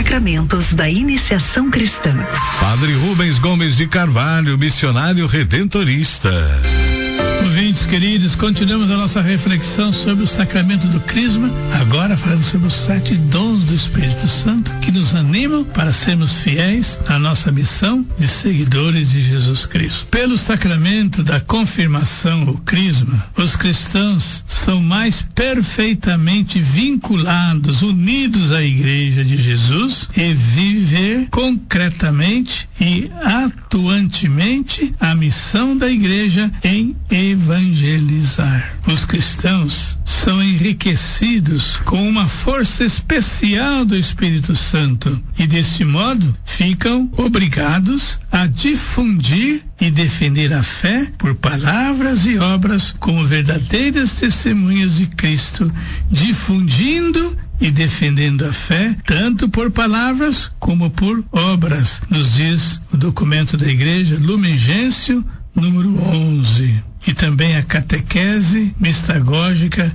sacramentos da iniciação cristã. Padre Rubens Gomes de Carvalho, missionário redentorista. Ouvintes queridos, continuamos a nossa reflexão sobre o sacramento do Crisma, agora falando sobre os 7 dons do Espírito Santo que nos animam para sermos fiéis à nossa missão de seguidores de Jesus Cristo. Pelo sacramento da confirmação, o Crisma, os cristãos são mais perfeitamente vinculados, unidos à Igreja de Jesus e viver concretamente e atuantemente a missão da Igreja em evangelizar. Os cristãos são enriquecidos com uma força especial do Espírito Santo e, deste modo, ficam obrigados a difundir e defender a fé por palavras e obras como verdadeiras testemunhas de Cristo, difundindo e defendendo a fé, tanto por palavras como por obras, nos diz o documento da Igreja, Lumen Gentium, número 11. E também a Catequese Mistagógica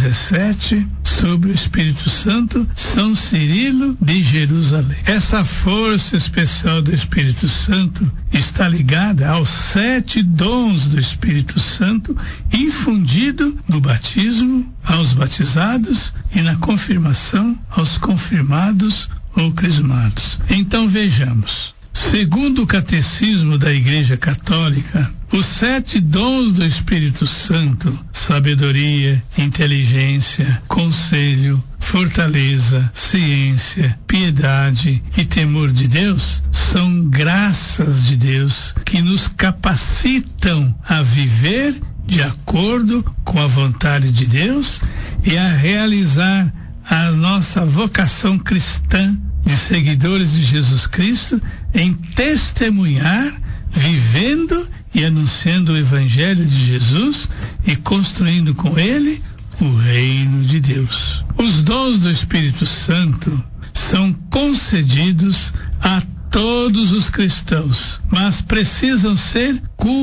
17 sobre o Espírito Santo, São Cirilo de Jerusalém. Essa força especial do Espírito Santo está ligada aos 7 dons do Espírito Santo, infundido no batismo aos batizados e na confirmação aos confirmados ou crismados. Então vejamos. Segundo o Catecismo da Igreja Católica, os 7 dons do Espírito Santo, sabedoria, inteligência, conselho, fortaleza, ciência, piedade e temor de Deus, são graças de Deus que nos capacitam a viver de acordo com a vontade de Deus e a realizar a nossa vocação cristã de seguidores de Jesus Cristo em testemunhar, vivendo e anunciando o Evangelho de Jesus e construindo com ele o reino de Deus. Os dons do Espírito Santo são concedidos a todos os cristãos, mas precisam ser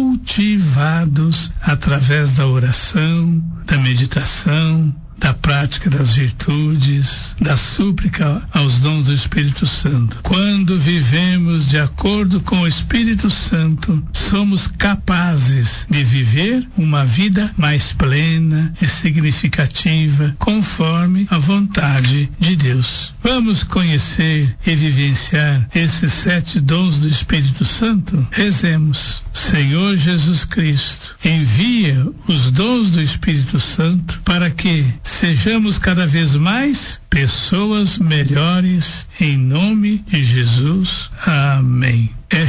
cultivados através da oração, da meditação, da prática das virtudes, da súplica aos dons do Espírito Santo. Quando vivemos de acordo com o Espírito Santo, somos capazes de viver uma vida mais plena e significativa, conforme a vontade de Deus. Vamos conhecer e vivenciar esses 7 dons do Espírito Santo? Rezemos. Senhor Jesus Cristo, envia os dons do Espírito Santo para que sejamos cada vez mais pessoas melhores, em nome de Jesus. Amém.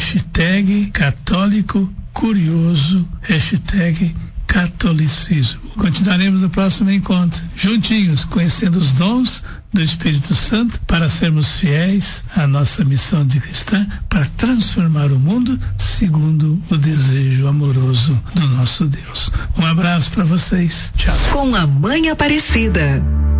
#católico curioso, catolicismo. Continuaremos no próximo encontro, juntinhos, conhecendo os dons do Espírito Santo para sermos fiéis à nossa missão de cristã, para transformar o mundo segundo o desejo amoroso do nosso Deus. Um abraço para vocês. Tchau. Com a Mãe Aparecida.